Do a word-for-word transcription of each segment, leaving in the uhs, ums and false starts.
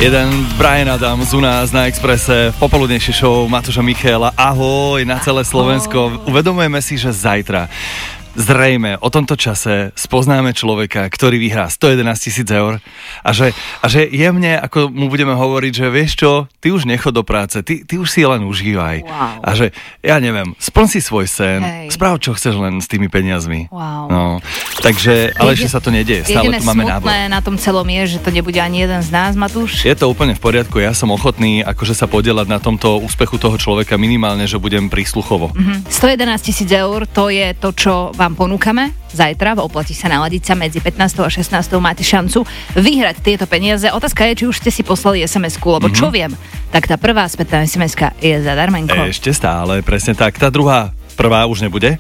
Jeden Bryan Adams u nás na Expresse v popoludnejšej show Matúša Michaela. Ahoj na celé Slovensko. Uvedomujeme si, že zajtra zrejme o tomto čase spoznáme človeka, ktorý vyhrá sto jedenásť tisíc eur a že, a že jemne, ako mu budeme hovoriť, že vieš čo, ty už nechod do práce, ty, ty už si len užívaj. Wow. A že, ja neviem, splň si svoj sen, Hej. správ, čo chceš len s tými peniazmi. Wow. No, takže, ale ešte sa to nedieje, stále Jediné tu máme nábor. smutné na tom celom je, že to nebude ani jeden z nás, Matúš. Je to úplne v poriadku, ja som ochotný akože sa podieľať na tomto úspechu toho človeka minimálne, že budem prísluchovo. Mhm. sto jedenásť tisíc eur, to je to, čo vám ponúkame. Zajtra v Oplatí sa naladiť sa medzi pätnástou a šestnástou máte šancu vyhrať tieto peniaze. Otázka je, či už ste si poslali es em esku, lebo mm-hmm. čo viem, tak tá prvá spätná es em eska je zadarmenko. Ešte stále, presne tak. Tá druhá prvá už nebude.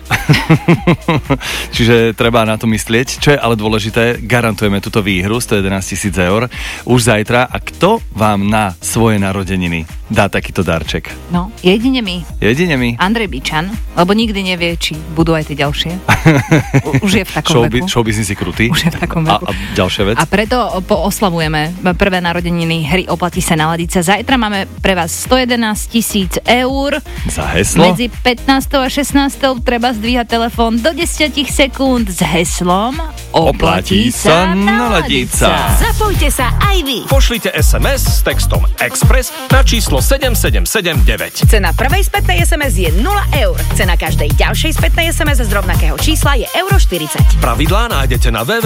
Čiže treba na to myslieť. Čo je ale dôležité, garantujeme túto výhru sto jedenásť tisíc eur už zajtra. A kto vám na svoje narodeniny dá takýto darček? No, jedine my. Jedine my. Andrej Bičan, lebo nikdy nevie, či budú aj tie ďalšie. U- už je v takom Showbi- veku. Showbiznis je krutý. Už je v takom A, veku. a ďalšia vec? A preto pooslavujeme prvé narodeniny hry Oplatí sa naladiť sa. Zajtra máme pre vás sto jedenásť tisíc eur. Za heslo? Medzi pätnástou a šestnástou treba zdvíhať telefón do desať sekúnd s heslom Oplatí sa naladiť sa. Zapojte sa aj vy. Pošlite es em es s textom Express na číslo sedem sedem sedem deväť. Cena prvej spätnej es em es je nula eur. Cena každej ďalšej spätnej es em es z rovnakého čísla je euro štyridsať. Pravidlá nájdete na w w w